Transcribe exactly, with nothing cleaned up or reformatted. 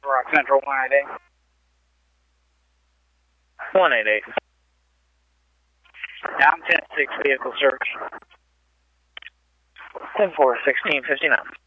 Rock Central one eight eight. one eight eight. Down ten six vehicle search. ten four, sixteen fifty-nine.